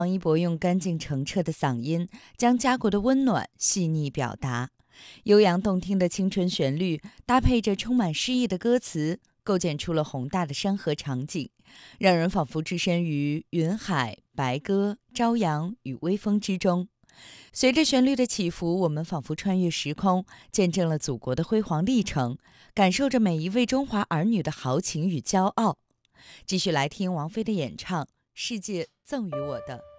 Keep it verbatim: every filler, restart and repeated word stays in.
王一博用干净澄澈的嗓音，将家国的温暖细腻表达。悠扬动听的青春旋律，搭配着充满诗意的歌词，构建出了宏大的山河场景，让人仿佛置身于云海、白鸽、朝阳与微风之中。随着旋律的起伏，我们仿佛穿越时空，见证了祖国的辉煌历程，感受着每一位中华儿女的豪情与骄傲。继续来听王菲的演唱《世界赠予我的》。